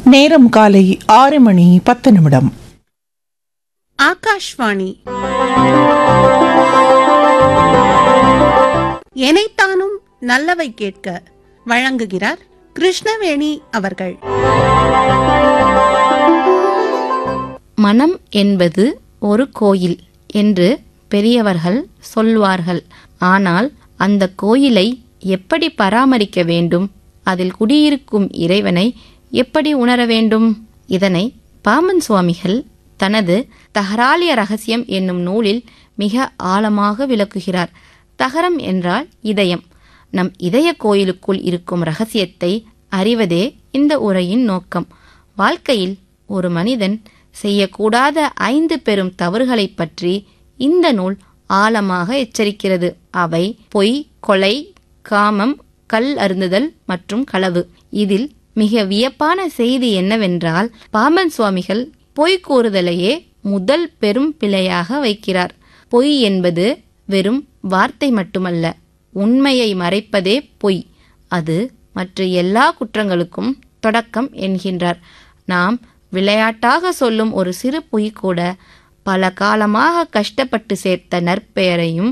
நேரம் காலை 6:10. ஆகாஷ்வாணி எனைத்தானும் நல்லவை கேட்க வழங்குகிறார் கிருஷ்ணவேணி அவர்கள். மனம் என்பது ஒரு கோயில் என்று பெரியவர்கள் சொல்வார்கள். ஆனால் அந்த கோயிலை எப்படி பராமரிக்க வேண்டும், அதில் குடியிருக்கும் இறைவனை எப்படி உணர வேண்டும்? இதனை பாமன் சுவாமிகள் தனது தகராலிய ரகசியம் என்னும் நூலில் மிக ஆழமாக விளக்குகிறார். தகரம் என்றால் இதயம். நம் இதய கோயிலுக்குள் இருக்கும் ரகசியத்தை அறிவதே இந்த உரையின் நோக்கம். வாழ்க்கையில் ஒரு மனிதன் செய்யக்கூடாத 5 பெரும் தவறுகளை பற்றி இந்த நூல் ஆழமாக எச்சரிக்கிறது. அவை பொய், கொலை, காமம், கல் அருந்துதல் மற்றும் களவு. இதில் மிக வியப்பான செய்தி என்னவென்றால், பாம்பன் சுவாமிகள் பொய் கூறுதலையே முதல் பெரும் பிழையாக வைக்கிறார். பொய் என்பது வெறும் வார்த்தை மட்டுமல்ல, உண்மையை மறைப்பதே பொய். அது மற்ற எல்லா குற்றங்களுக்கும் தொடக்கம் என்கின்றார். நாம் விளையாட்டாக சொல்லும் ஒரு சிறு பொய் கூட பல காலமாக கஷ்டப்பட்டு சேர்த்த நற்பெயரையும்